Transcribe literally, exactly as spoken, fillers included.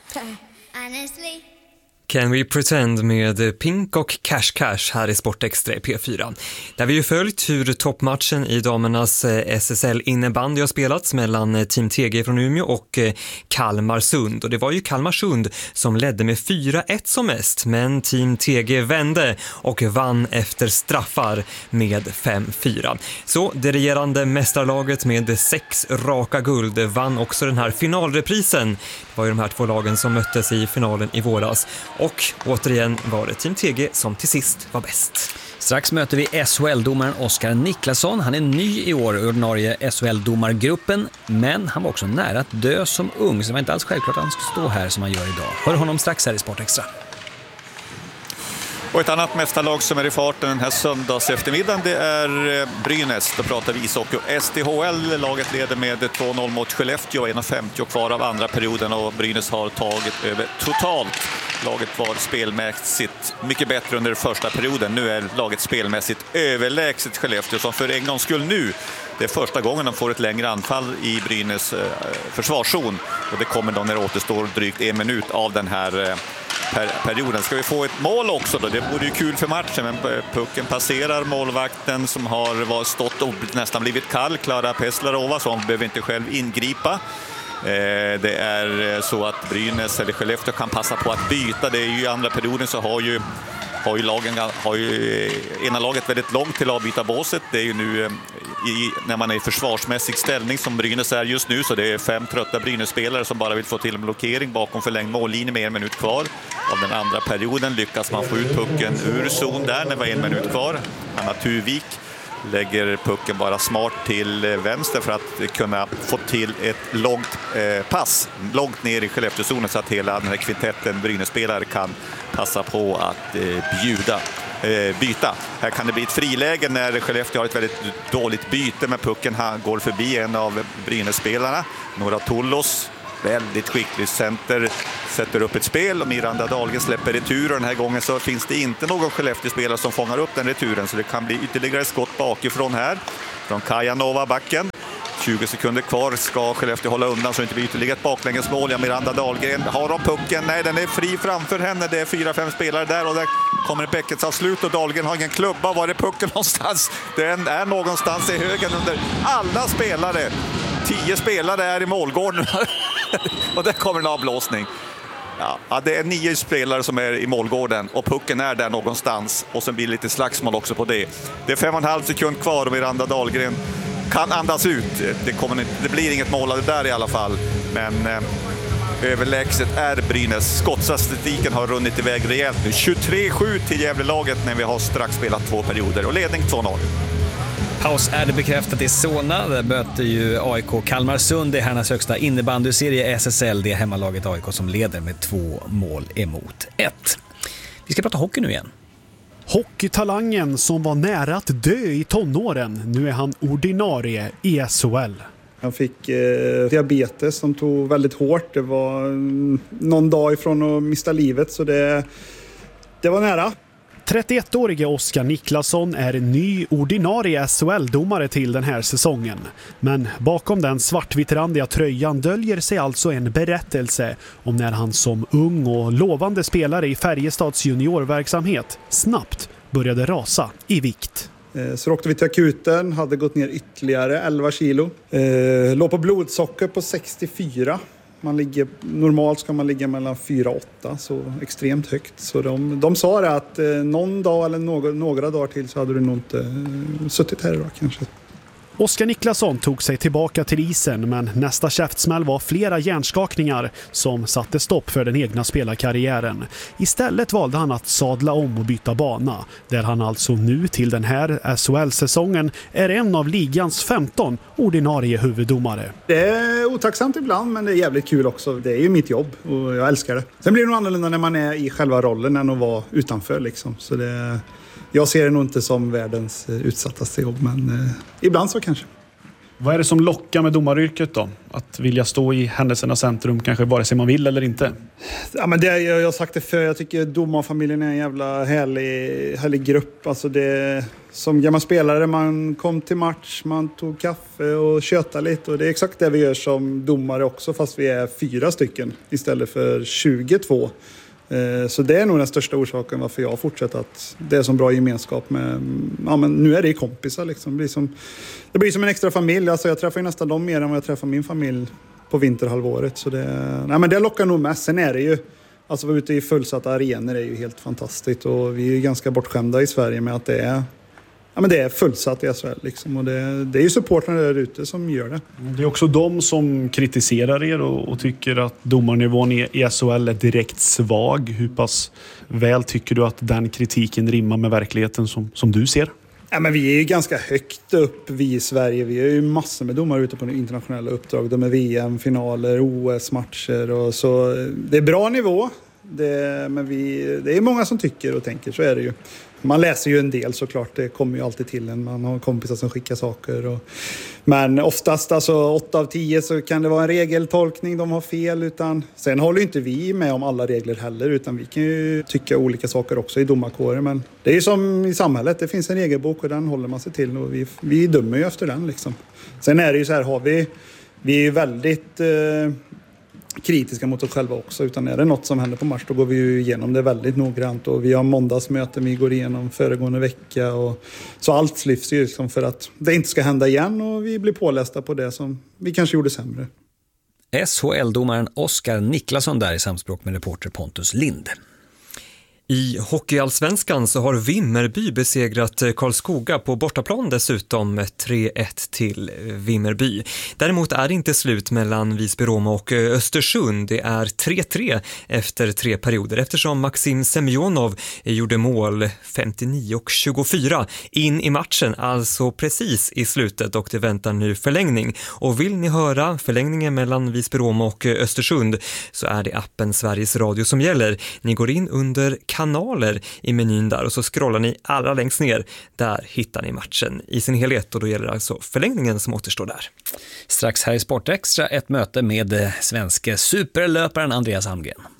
Honestly. Can We Pretend med Pink och Cash Cash här i Sportextra i P fyra. Där vi ju följt hur toppmatchen i damernas S S L-innebandy har spelats mellan Team T G från Umeå och Kalmarsund. Och det var ju Kalmarsund som ledde med fyra ett som mest, men Team T G vände och vann efter straffar med fem fyra. Så det regerande mästarlaget med sex raka guld vann också den här finalreprisen. Det var ju de här två lagen som möttes i finalen i våras. Och återigen var det Team T G som till sist var bäst. Strax möter vi S H L-domaren Oskar Niklasson. Han är ny i år i ordinarie S H L-domargruppen, men han var också nära att dö som ung, så det var inte alls självklart att han skulle stå här som han gör idag. Hör honom strax här i Sportextra. Och ett annat mästarlag som är i farten den här söndags eftermiddagen, det är Brynäs. Då pratar vi ishockey. S T H L-laget leder med två noll mot Skellefteå, en femtio kvar av andra perioden, och Brynäs har tagit över totalt. Laget var spelmässigt mycket bättre under första perioden. Nu är laget spelmässigt överlägset Skellefteå, som för en gångs skull nu, det är första gången de får ett längre anfall i Brynäs eh, försvarszon. Och det kommer då när det återstår drygt en minut av den här eh, per perioden. Ska vi få ett mål också då? Det vore ju kul för matchen, men pucken passerar målvakten som har var stått och nästan blivit kall, Klara Peslarova, så hon behöver inte själv ingripa. Det är så att Brynäs eller Skellefteå kan passa på att byta. Det är ju i andra perioden så har ju, har ju, lagen, har ju ena laget väldigt långt till avbytarbåset. Det är ju nu i, när man är i försvarsmässig ställning som Brynäs är just nu, så det är fem trötta Brynäs-spelare som bara vill få till en blockering bakom förlängd mållinje med en minut kvar. Av den andra perioden lyckas man få ut pucken ur zon där när det var en minut kvar. Anna Tuvik lägger pucken bara smart till vänster för att kunna få till ett långt eh, pass långt ner i Skellefteåzonen, så att hela den här kvintetten Brynäs-spelare kan passa på att eh, bjuda, eh, byta. Här kan det bli ett friläge när Skellefteå har ett väldigt dåligt byte, med pucken han går förbi en av Brynäs-spelarna, Nora Tullos. Väldigt skicklig center, sätter upp ett spel och Miranda Dahlgren släpper retur, och den här gången så finns det inte någon Skellefteå-spelare som fångar upp den returen, så det kan bli ytterligare skott bakifrån här från Kaja Nova backen. tjugo sekunder kvar, ska Skellefteå hålla undan så det inte blir ytterligare ett baklängesmål. Ja, Miranda Dahlgren har de pucken, nej den är fri framför henne, det är fyra fem spelare där, och där kommer Bäckets avslut och Dahlgren har ingen klubba. Var är pucken någonstans? Den är någonstans i högen under alla spelare. Tio spelare är i målgården och där kommer en avblåsning. Ja, det är nio spelare som är i målgården och pucken är där någonstans, och sen blir det lite slagsmål också på det. Det är fem och en halv sekund kvar och Miranda Dahlgren kan andas ut. Det, kommer inte, det blir inget mål av det där i alla fall, men eh, överlägset är Brynäs. Skottstatistiken har runnit iväg rejält nu. tjugotre sju till Gävlelaget när vi har strax spelat två perioder och ledning två noll. Paus är det bekräftat i Solna. Där möter ju A I K Kalmarsund i herrarnas högsta innebandyserie S S L. Det är hemmalaget A I K som leder med två mål emot ett. Vi ska prata hockey nu igen. Hockeytalangen som var nära att dö i tonåren. Nu är han ordinarie i S H L. Han fick eh, diabetes som tog väldigt hårt. Det var mm, någon dag ifrån att mista livet, så det, det var nära. trettioettårige Oskar Niklasson är ny ordinarie S H L-domare till den här säsongen. Men bakom den svartvitrandiga tröjan döljer sig alltså en berättelse om när han som ung och lovande spelare i Färjestads juniorverksamhet snabbt började rasa i vikt. Så åkte vi till akuten, hade gått ner ytterligare elva kilo. Eh, låg på blodsocker på sextiofyra. Man ligger, normalt ska man ligga mellan fyra och åtta, så extremt högt. Så de, de sa det att eh, någon dag eller några, några dagar till så hade du nog inte eh, suttit här idag kanske. Oskar Niklasson tog sig tillbaka till isen, men nästa käftsmäll var flera hjärnskakningar som satte stopp för den egna spelarkarriären. Istället valde han att sadla om och byta bana, där han alltså nu till den här S H L-säsongen är en av ligans femton ordinarie huvuddomare. Det är otacksamt ibland, men det är jävligt kul också. Det är ju mitt jobb och jag älskar det. Sen blir det nog annorlunda när man är i själva rollen än att vara utanför liksom. Så det... Jag ser det nog inte som världens utsattaste jobb, men eh, ibland så kanske. Vad är det som lockar med domaryrket då? Att vilja stå i händelsernas centrum, kanske vare sig man vill eller inte? Ja, men det, jag, jag har sagt det för jag tycker domarfamiljen är en jävla härlig, härlig grupp. Alltså det, som gammal spelare, man kom till match, man tog kaffe och tjötade lite. Och det är exakt det vi gör som domare också, fast vi är fyra stycken istället för tjugotvå. Så det är nog den största orsaken varför jag fortsätter, att det är så bra gemenskap med, ja men nu är det kompisar liksom. Det blir som, det blir som en extra familj, alltså jag träffar ju nästan dem mer än vad jag träffar min familj på vinterhalvåret. Så det, nej men det lockar nog mest. Sen är det ju, alltså vara ute i fullsatta arenor är ju helt fantastiskt och vi är ju ganska bortskämda i Sverige med att det är Ja, men det är fullsatt i S H L liksom, och det, det är ju supportrarna där ute som gör det. Det är också de som kritiserar er och, och tycker att domarnivån i, i S H L är direkt svag. Hur pass väl tycker du att den kritiken rimmar med verkligheten som, som du ser? Ja, men vi är ju ganska högt upp, vi i Sverige. Vi har ju massor med domare ute på internationella uppdrag. De är V M-finaler, O S-matcher och så. Det är bra nivå. Det, men vi, det är många som tycker och tänker, så är det ju. Man läser ju en del såklart, det kommer ju alltid till en. Man har kompisar som skickar saker. Och, men oftast, alltså åtta av tio så kan det vara en regeltolkning, de har fel. Utan, sen håller ju inte vi med om alla regler heller, utan vi kan ju tycka olika saker också i domarkåren. Men det är ju som i samhället, det finns en regelbok och den håller man sig till. Och vi, vi dömer ju efter den liksom. Sen är det ju så här, har vi, vi är ju väldigt... Eh, kritiska mot oss själva också, utan är det något som händer på match då går vi ju igenom det väldigt noggrant och vi har måndagsmöten vi går igenom föregående vecka och så allt lyfts ju liksom för att det inte ska hända igen och vi blir pålästa på det som vi kanske gjorde sämre. S H L-domaren Oskar Niklasson där i samspråk med reporter Pontus Lind. I Hockeyallsvenskan så har Vimmerby besegrat Karlskoga på bortaplan dessutom tre ett till Vimmerby. Däremot är det inte slut mellan Visby-Roma och Östersund. Det är tre tre efter tre perioder eftersom Maxim Semjonov gjorde mål femtionio och tjugofyra in i matchen, alltså precis i slutet, och det väntar nu förlängning. Och vill ni höra förlängningen mellan Visby-Roma och Östersund så är det appen Sveriges Radio som gäller. Ni går in under kanaler i menyn där och så scrollar ni allra längst ner. Där hittar ni matchen i sin helhet och då gäller alltså förlängningen som återstår där. Strax här i Sportextra ett möte med svenska superlöparen Andreas Almgren.